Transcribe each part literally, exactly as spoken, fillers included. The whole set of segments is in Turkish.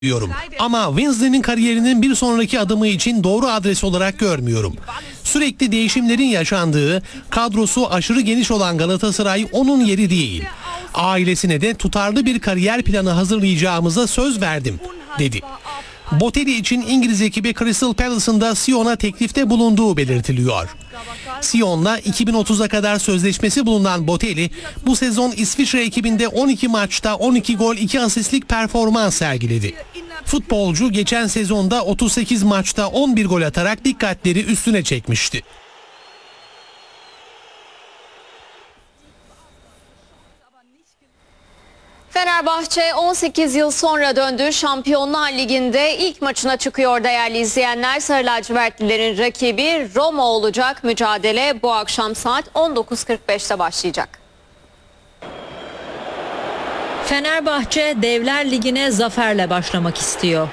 diyorum. Ama Weasley'nin kariyerinin bir sonraki adımı için doğru adres olarak görmüyorum. Sürekli değişimlerin yaşandığı, kadrosu aşırı geniş olan Galatasaray onun yeri değil. Ailesine de tutarlı bir kariyer planı hazırlayacağımıza söz verdim, dedi. Botelli için İngiliz ekibi Crystal Palace'ın da Sion'a teklifte bulunduğu belirtiliyor. Sion'la iki bin otuza kadar sözleşmesi bulunan Botelli, bu sezon İsviçre ekibinde on iki maçta on iki gol iki asistlik performans sergiledi. Futbolcu geçen sezonda otuz sekiz maçta on bir gol atarak dikkatleri üstüne çekmişti. Fenerbahçe on sekiz yıl sonra döndü. Şampiyonlar Ligi'nde ilk maçına çıkıyor değerli izleyenler. Sarı lacivertlilerin rakibi Roma olacak. Mücadele bu akşam saat on dokuz kırk beşte başlayacak. Fenerbahçe Devler Ligi'ne zaferle başlamak istiyor.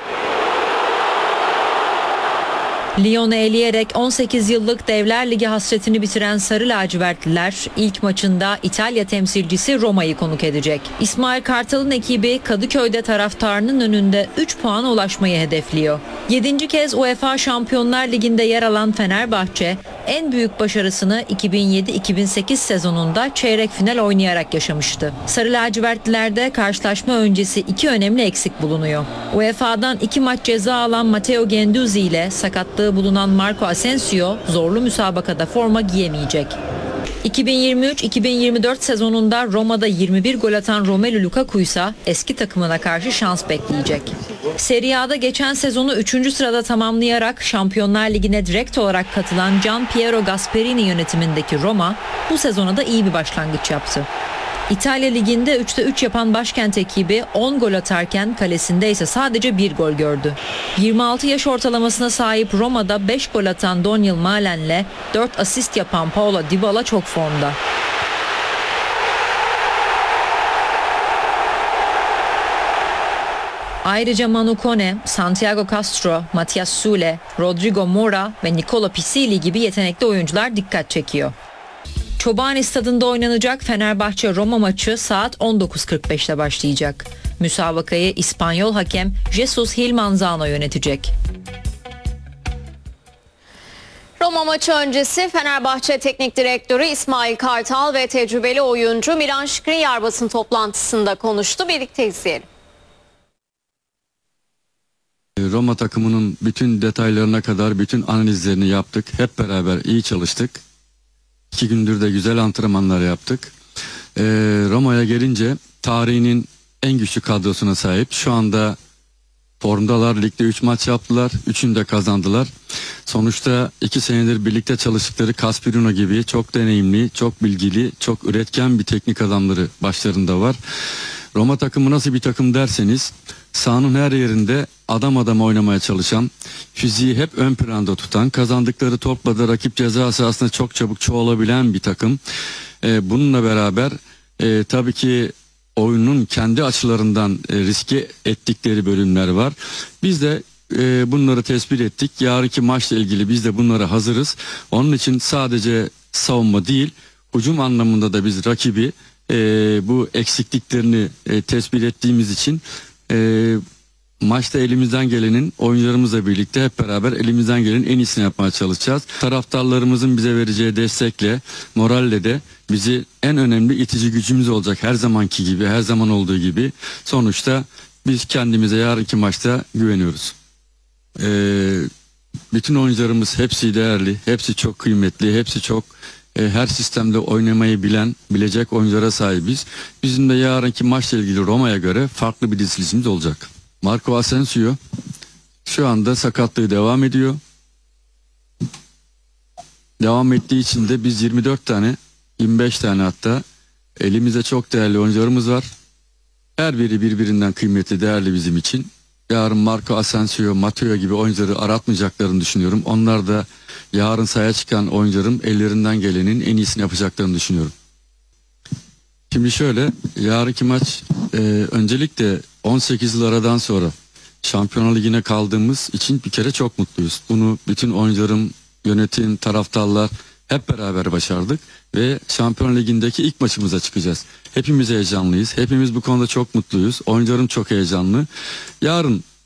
Lyon'u eleyerek on sekiz yıllık Devler Ligi hasretini bitiren Sarı lacivertliler ilk maçında İtalya temsilcisi Roma'yı konuk edecek. İsmail Kartal'ın ekibi Kadıköy'de taraftarının önünde üç puana ulaşmayı hedefliyor. yedinci kez UEFA Şampiyonlar Ligi'nde yer alan Fenerbahçe en büyük başarısını iki bin yedi iki bin sekiz sezonunda çeyrek final oynayarak yaşamıştı. Sarı lacivertlilerde karşılaşma öncesi iki önemli eksik bulunuyor. U E F A'dan iki maç ceza alan Matteo Guendouzi ile sakatlığı bulunan Marco Asensio zorlu müsabakada forma giyemeyecek. iki bin yirmi üç iki bin yirmi dört sezonunda Roma'da yirmi bir gol atan Romelu Lukaku ise eski takımına karşı şans bekleyecek. Serie A'da geçen sezonu üçüncü sırada tamamlayarak Şampiyonlar Ligi'ne direkt olarak katılan Gianpiero Gasperini yönetimindeki Roma bu sezona da iyi bir başlangıç yaptı. İtalya Ligi'nde üçte üç yapan başkent ekibi on gol atarken kalesinde ise sadece bir gol gördü. yirmi altı yaş ortalamasına sahip Roma'da beş gol atan Daniel Malen'le dört asist yapan Paulo Dybala çok formda. Ayrıca Manu Kone, Santiago Castro, Matias Sule, Rodrigo Mora ve Nicola Pisili gibi yetenekli oyuncular dikkat çekiyor. Çobani Stadında oynanacak Fenerbahçe-Roma maçı saat on dokuz kırk beşte başlayacak. Müsabakayı İspanyol hakem Jesus Gil Manzano yönetecek. Roma maçı öncesi Fenerbahçe Teknik Direktörü İsmail Kartal ve tecrübeli oyuncu Milan Skriniar basın toplantısında konuştu. Birlikte izleyelim. Roma takımının bütün detaylarına kadar bütün analizlerini yaptık. Hep beraber iyi çalıştık. İki gündür de güzel antrenmanlar yaptık. Ee, Roma'ya gelince tarihinin en güçlü kadrosuna sahip. Şu anda formdalar. Ligde üç maç yaptılar. Üçünü de kazandılar. Sonuçta iki senedir birlikte çalıştıkları Caspirino gibi çok deneyimli, çok bilgili, çok üretken bir teknik adamları başlarında var. Roma takımı nasıl bir takım derseniz sahanın her yerinde adam adam oynamaya çalışan, fiziği hep ön planda tutan, kazandıkları topla da rakip ceza sahasında çok çabuk çoğalabilen bir takım. Ee, bununla beraber e, tabii ki oyunun kendi açılarından e, riske ettikleri bölümler var. Biz de e, bunları tespit ettik. Yarınki maçla ilgili biz de bunlara hazırız. Onun için sadece savunma değil, hücum anlamında da biz rakibi e, bu eksikliklerini e, tespit ettiğimiz için e, maçta elimizden gelenin oyuncularımızla birlikte hep beraber elimizden gelenin en iyisini yapmaya çalışacağız. Taraftarlarımızın bize vereceği destekle, moralle de bizi en önemli itici gücümüz olacak her zamanki gibi, her zaman olduğu gibi. Sonuçta biz kendimize yarınki maçta güveniyoruz. Ee, bütün oyuncularımız hepsi değerli, hepsi çok kıymetli, hepsi çok e, her sistemde oynamayı bilen, bilecek oyunculara sahibiz. Bizim de yarınki maçla ilgili Roma'ya göre farklı bir dizilişimiz olacak. Marco Asensio şu anda sakatlığı devam ediyor. Devam ettiği için de biz yirmi dört tane, yirmi beş tane hatta elimizde çok değerli oyuncularımız var. Her biri birbirinden kıymetli, değerli bizim için. Yarın Marco Asensio, Matteo gibi oyuncuları aratmayacaklarını düşünüyorum. Onlar da yarın sahaya çıkan oyuncuların ellerinden gelenin en iyisini yapacaklarını düşünüyorum. Şimdi şöyle, yarınki maç e, öncelikle on sekiz yıl aradan sonra Şampiyonlar Ligi'ne kaldığımız için bir kere çok mutluyuz. Bunu bütün oyuncularım, yönetim, taraftarlar hep beraber başardık ve Şampiyonlar Ligi'ndeki ilk maçımıza çıkacağız. Hepimiz heyecanlıyız. Hepimiz bu konuda çok mutluyuz. Oyuncularım çok heyecanlı. Yarın